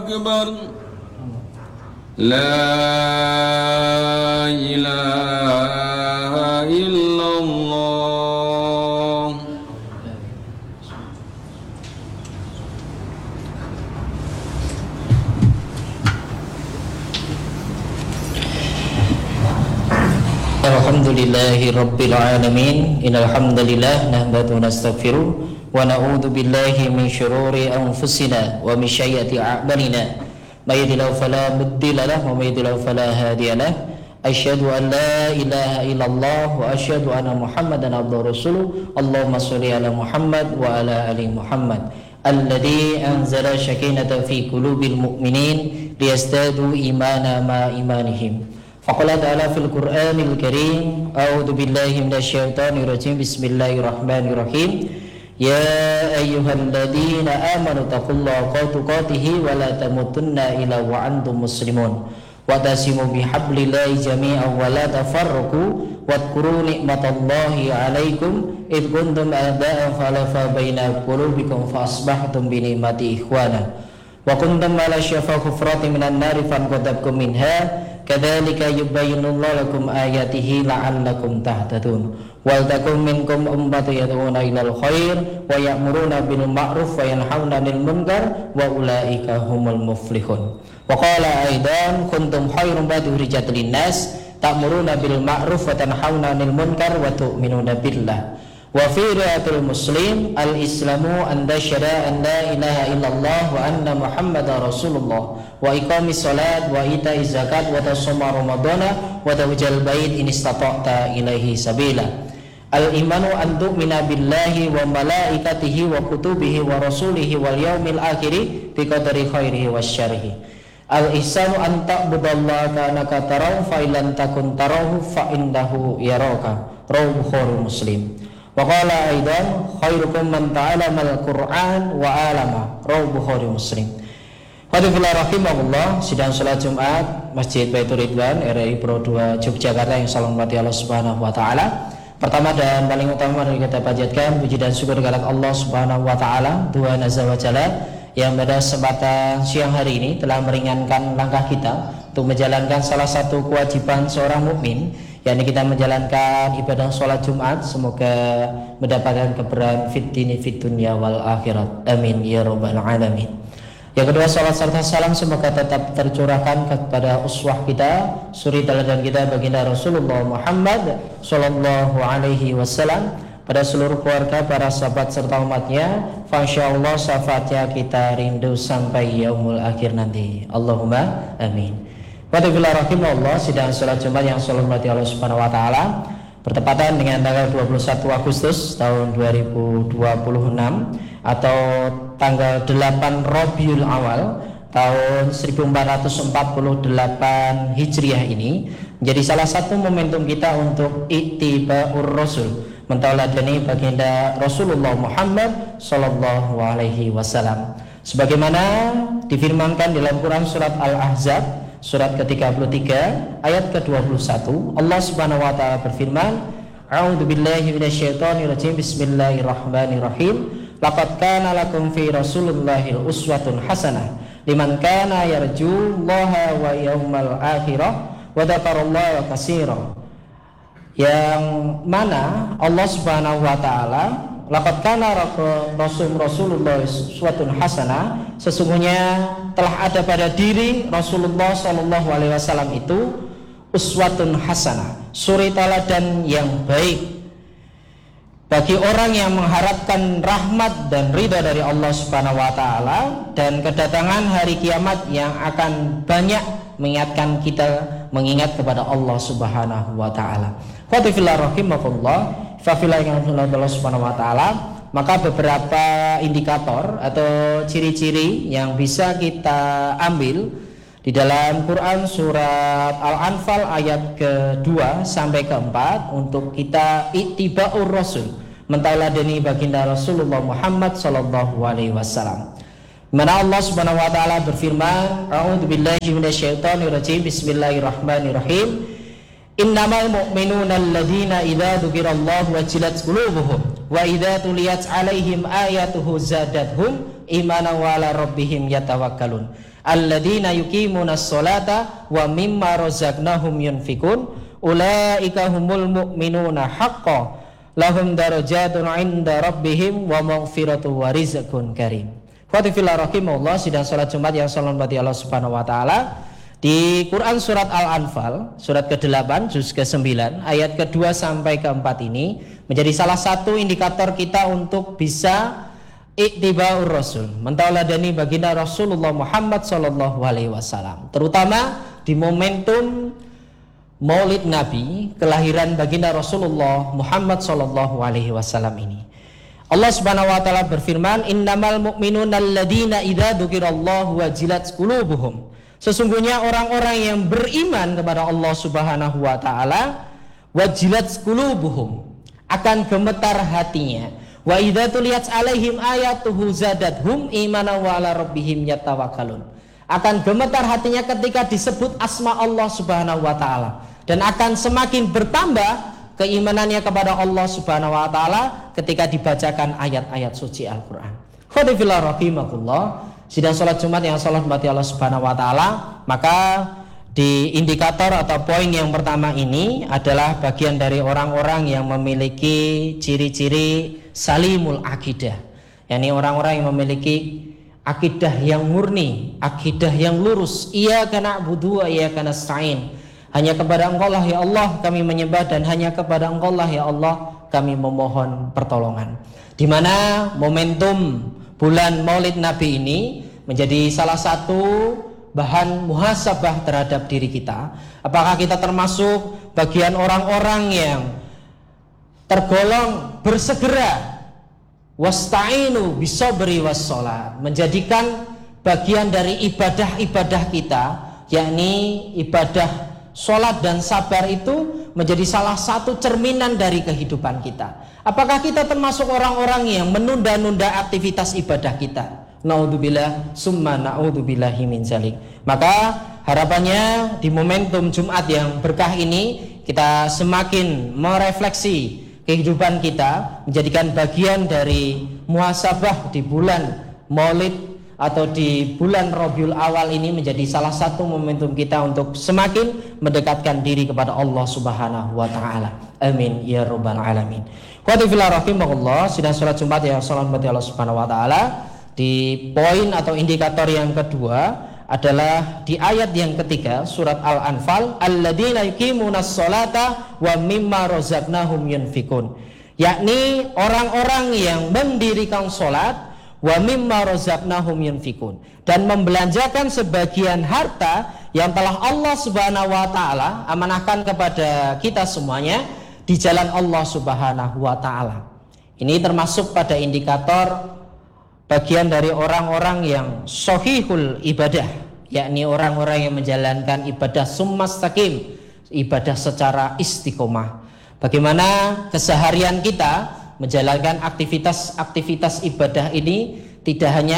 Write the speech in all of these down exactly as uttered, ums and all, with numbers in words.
أكبر لا إله إلا الله. Alhamdulillahi Rabbil Alamin. Innal hamdalillah nahmaduhu wa nastaghfiruh wa na'udzu billahi min syururi anfusina wa min sayyiati a'malina. May yahdihillahu fala mudilla lahu wa may yudlil fala hadiya lahu. Asyhadu an la ilaha illallah wa asyhadu anna Muhammadan abduhu wa rasuluh. Allahumma shalli ala Muhammad wa ala ali Muhammad. Alladzi anzala sakinata fi qulubil mu'minin liyazdadu imana ma imanihim. Faqala ta'ala fil Qur'anil Karim, a'udzu billahi minasyaitonir rajim. Bismillahirrahmanirrahim. Ya ayyuhalladzina amanu taqullaha haqqa tuqatih wa la tamutunna illa wa antum muslimun. Wa tasimu bihablillahi jami'an wa la tafarraqu wadhkuru ni'matallahi 'alaikum id kuntum a'da'an falafa baina qulubikum fa asbahtum bi ni'mati ikhwana wa kuntum ala syafa hufratin minan nari fanqadhabtum minha. Kadzalika yubayyinullahu lakum ayatihi la'allakum tahtadun. Wal takum minkum ummatun yad'una ilal khair wa ya'muruna bil ma'ruf wa yanhauna 'anil munkar wa ulaika humul muflihun. Wa qala aidan kuntum khairum ba'du rijal linnas ta'muruna bil ma'ruf wa tanhauna 'anil munkar wa tu'minuna billah. Wa fi riwayatil Muslim al-islamu an tashhada an la ilaha illallah wa anna Muhammadar Rasulullah wa iqamis salat wa ita'iz zakat wa tasawma ramadana wa tahujjal bait in istata'ta ilaihi sabila. Al-imanu an tu'mina billahi wa malaikatihi wa kutubihi wa rasulihi wal yaumil akhiri bi qadri khairihi wa syarrihi. Al-ihsanu an ta'budallaha ka'annaka tarahu fa illam takun tarahu fa innahu yaraka. Rawahu Bukhari Muslim. Wa qala aidan khairukum man ta'allama al-Qur'an wa 'allama. Rawahu Bukhari Muslim. Qadifillah rahimahullah. Sidang salat Jumat Masjid Baitur Ridwan R I Pro dua Yogyakarta yang salam mati Allah Subhanahu wa taala. Pertama dan paling utama mari kita panjatkan puji dan syukur kepada Allah Subhanahu wa taala, Tuhan Azza wa Jalla yang pada kesempatan siang hari ini telah meringankan langkah kita untuk menjalankan salah satu kewajiban seorang mukmin, yakni kita menjalankan ibadah sholat Jumat. Semoga mendapatkan keberkahan fid dini fid dunya wal akhirat. Amin ya rabbal alamin. Yang kedua, salat serta salam semoga tetap tercurahkan kepada uswah kita, suri teladan kita baginda Rasulullah Muhammad sallallahu alaihi wasallam, pada seluruh keluarga, para sahabat serta umatnya. Insyaallah syafaatnya kita rindu sampai yaumul akhir nanti. Allahumma amin. Wa rahimahullah. Sidang salat Jumat yang salam mati Allah Subhanahu wa taala bertepatan dengan tanggal dua puluh satu Agustus tahun dua ribu dua puluh enam atau tanggal delapan Rabiul Awal tahun seribu empat ratus empat puluh delapan Hijriah ini menjadi salah satu momentum kita untuk ittiba'ur Rasul, mentauladani baginda Rasulullah Muhammad sallallahu alaihi wasallam. Sebagaimana difirmankan dalam Quran surat Al-Ahzab surat ke tiga puluh tiga ayat ke dua puluh satu, Allah Subhanahu wa taala berfirman, A'udzu billahi minasyaitonir rajim. Bismillahirrahmanirrahim. Laqad kana lakum fi Rasulillahi uswatun hasanah liman kana yarjullaha wa yaumal akhirah wa dzakarallaha katsiran. Yang mana Allah Subhanahu wa taala, laqad kana rasul Rasulullah uswatun hasanah, sesungguhnya telah ada pada diri Rasulullah sallallahu alaihi wasallam itu uswatun hasanah, suri teladan yang baik bagi orang yang mengharapkan rahmat dan ridha dari Allah Subhanahu wa taala dan kedatangan hari kiamat yang akan banyak mengingatkan kita mengingat kepada Allah Subhanahu wa taala. Qadifillah rahimahullah. Fa fillah yang Allah Subhanahu wa taala, maka beberapa indikator atau ciri-ciri yang bisa kita ambil di dalam Quran surat Al-Anfal ayat kedua sampai keempat untuk kita ittiba'ur Rasul, mentauladani baginda Rasulullah Muhammad sallallahu alaihi wasallam. Mana Allah Subhanahu wa taala berfirman, A'udzu billahi minasyaitonir rajim. Bismillahirrahmanirrahim. Innamal mu'minuna alladzina idza dzukirallahu wajilat qulubuhum wa idza tuliyat 'alaihim ayatuhu zadatuhum imanan wa 'ala rabbihim yatawakkalun. Alladzina yuqimunas sholata wa mimma razaqnahum yunfikun. Ulaika humul mu'minuna haqqan. Lahum darajatun 'inda rabbihim wa maghfiratun wa rizqun karim. Fatifillah rahimahullah, sidang salat Jumat yang salam bagi Allah Subhanahu wa taala. Di Quran surat Al-Anfal, surat kedelapan, juz kesembilan, ayat kedua sampai keempat ini menjadi salah satu indikator kita untuk bisa ittiba'ur rasul, mentauladani baginda Rasulullah Muhammad sallallahu alaihi wasallam, terutama di momentum Maulid Nabi, kelahiran baginda Rasulullah Muhammad sallallahu alaihi wasallam ini. Allah Subhanahu wa taala berfirman, "Innamal mu'minuna alladzina idza dzukirallahu wajilat qulubuhum." Sesungguhnya orang-orang yang beriman kepada Allah Subhanahu wa taala, wajilat qulubuhum, akan gemetar hatinya. Wa idza tuliyat alaihim ayatuhu zadathum imanan wa 'ala rabbihim yatawakkalun. Akan gemetar hatinya ketika disebut asma Allah Subhanahu wa taala, dan akan semakin bertambah keimanannya kepada Allah Subhanahu wa taala ketika dibacakan ayat-ayat suci Al-Qur'an. Khotifillah rahimakumullah, sidang salat Jumat yang salat bagi Allah Subhanahu wa taala, maka di indikator atau poin yang pertama ini adalah bagian dari orang-orang yang memiliki ciri-ciri salimul akidah, yakni orang-orang yang memiliki akidah yang murni, akidah yang lurus. Iyyaka na'budu wa iyyaka nasta'in. Hanya kepada Engkau lah ya Allah kami menyembah, dan hanya kepada Engkau lah ya Allah kami memohon pertolongan. Di mana momentum bulan Maulid Nabi ini menjadi salah satu bahan muhasabah terhadap diri kita. Apakah kita termasuk bagian orang-orang yang tergolong bersegera wasta'inu bisabri wassalat, menjadikan bagian dari ibadah-ibadah kita, yakni ibadah sholat dan sabar itu menjadi salah satu cerminan dari kehidupan kita. Apakah kita termasuk orang-orang yang menunda-nunda aktivitas ibadah kita? Naudzubillah, summa naudzubillahi min zalik. Maka harapannya di momentum Jumat yang berkah ini, kita semakin merefleksi kehidupan kita, menjadikan bagian dari muhasabah di bulan Maulid atau di bulan Rabiul Awal ini menjadi salah satu momentum kita untuk semakin mendekatkan diri kepada Allah Subhanahu wa taala. Amin ya rabbal alamin. Qadifillah rahimahullah, sidang salat Jumat yang salam bagi Allah Subhanahu wa taala. Di poin atau indikator yang kedua adalah di ayat yang ketiga surat Al-Anfal, alladzina yuqimunas sholata wa mimma razaqnahum yunfikun, yakni orang-orang yang mendirikan sholat wa mimma razaqnahum yunfikun, dan membelanjakan sebagian harta yang telah Allah Subhanahu wa taala amanahkan kepada kita semuanya di jalan Allah Subhanahu wa taala. Ini termasuk pada indikator bagian dari orang-orang yang sahihul ibadah, yakni orang-orang yang menjalankan ibadah summastaqim, ibadah secara istiqomah. Bagaimana keseharian kita menjalankan aktivitas-aktivitas ibadah ini, tidak hanya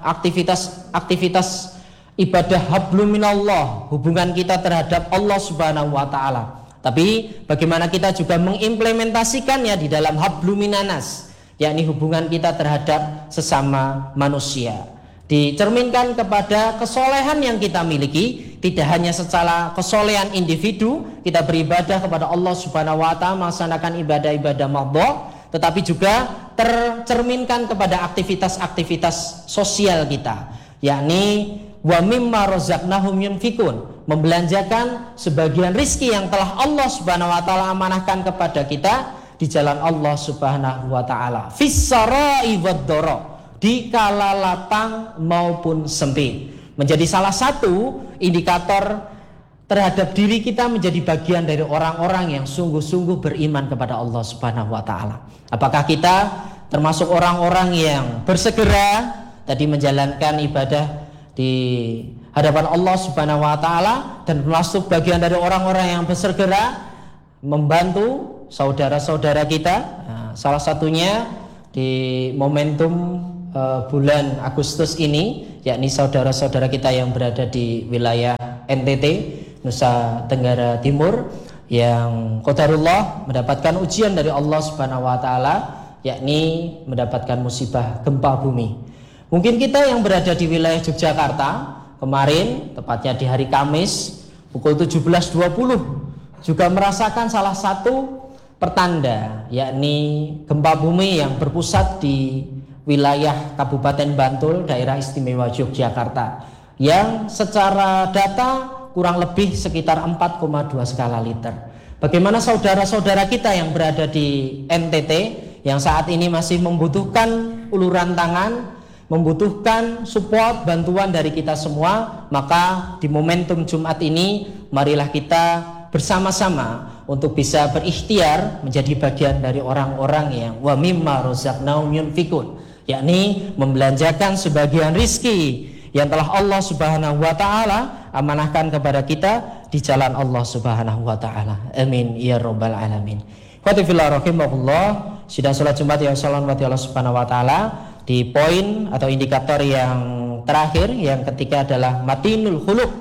aktivitas-aktivitas ibadah hablum minallah, hubungan kita terhadap Allah Subhanahu wa taala, tapi bagaimana kita juga mengimplementasikannya di dalam hablum minanas, yakni hubungan kita terhadap sesama manusia. Dicerminkan kepada kesolehan yang kita miliki, tidak hanya secara kesolehan individu kita beribadah kepada Allah Subhanahu wa taala, melaksanakan ibadah-ibadah mardhah, tetapi juga tercerminkan kepada aktivitas-aktivitas sosial kita, yakni wa mimma razaqnahum yunfikun, membelanjakan sebagian rizki yang telah Allah Subhanahu wa taala amanahkan kepada kita di jalan Allah Subhanahu wa taala, fis-sarai wad-dara, di kala lapang maupun sempit, menjadi salah satu indikator terhadap diri kita menjadi bagian dari orang-orang yang sungguh-sungguh beriman kepada Allah Subhanahu wa taala. Apakah kita termasuk orang-orang yang bersegera tadi menjalankan ibadah di hadapan Allah Subhanahu wa taala, dan termasuk bagian dari orang-orang yang bersegera membantu saudara-saudara kita? Nah, salah satunya di momentum uh, bulan Agustus ini, yakni saudara-saudara kita yang berada di wilayah N T T, Nusa Tenggara Timur, yang qadarullah mendapatkan ujian dari Allah Subhanahu wa taala, yakni mendapatkan musibah gempa bumi. Mungkin kita yang berada di wilayah Yogyakarta kemarin, tepatnya di hari Kamis pukul tujuh belas dua puluh juga merasakan salah satu pertanda, yakni gempa bumi yang berpusat di wilayah Kabupaten Bantul, daerah istimewa Yogyakarta, yang secara data kurang lebih sekitar empat koma dua skala liter. Bagaimana saudara-saudara kita yang berada di N T T yang saat ini masih membutuhkan uluran tangan, membutuhkan support, bantuan dari kita semua. Maka di momentum Jumat ini marilah kita bersama-sama untuk bisa berikhtiar menjadi bagian dari orang-orang yang wa mimma razaqnahum yunfikun, yakni membelanjakan sebagian rizki yang telah Allah Subhanahu wa taala amanahkan kepada kita di jalan Allah Subhanahu wa taala. Amin ya rabbal alamin. Khotifillah rahimahullah, sidang salat Jumat yang salam wa Allah Subhanahu wa taala, di poin atau indikator yang terakhir yang ketiga adalah matinul khuluq,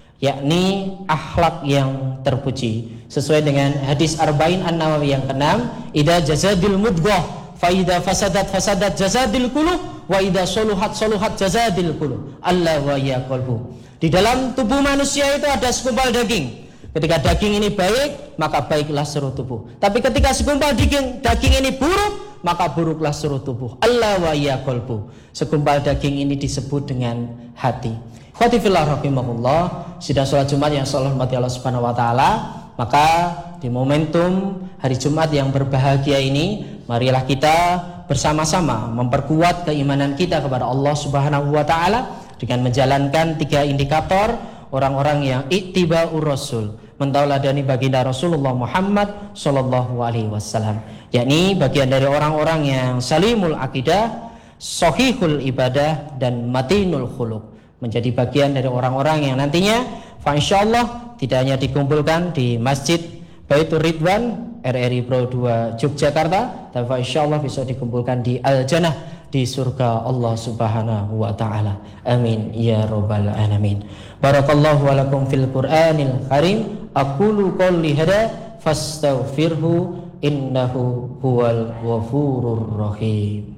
yakni akhlak yang terpuji. Sesuai dengan hadis Arba'in An-Nawawi yang keenam, idza jazadil mudghah fa idza fasadat fasadat jazadil qulub wa idza soluhat soluhat jazadil qulub. Allah wa ya qalbu. Di dalam tubuh manusia itu ada segumpal daging. Ketika daging ini baik, maka baiklah seluruh tubuh. Tapi ketika segumpal daging daging ini buruk, maka buruklah seluruh tubuh. Allah wa ya qalbu. Segumpal daging ini disebut dengan hati. Khotifillah rahimahullah, sidang sholat Jumat yang sholat mati Allah Subhanahu wa taala. Maka di momentum hari Jumat yang berbahagia ini, marilah kita bersama-sama memperkuat keimanan kita kepada Allah Subhanahu wa taala dengan menjalankan tiga indikator orang-orang yang ittiba'ur rasul, mentauladani baginda Rasulullah Muhammad sallallahu alaihi wasallam, yakni bagian dari orang-orang yang salimul akidah, sahihul ibadah, dan matinul khuluq, menjadi bagian dari orang-orang yang nantinya fa insyaallah tidak hanya dikumpulkan di Masjid Baitur Ridwan R R I Pro dua Yogyakarta, tapi fa insyaallah bisa dikumpulkan di Al-Jannah, di surga Allah Subhanahu wa taala. Amin ya rabbal alamin. Barakallahu walakum fil Qur'anil Karim. Aqulu qouli hada fastaghfirhu innahu huwal ghafurur rahim.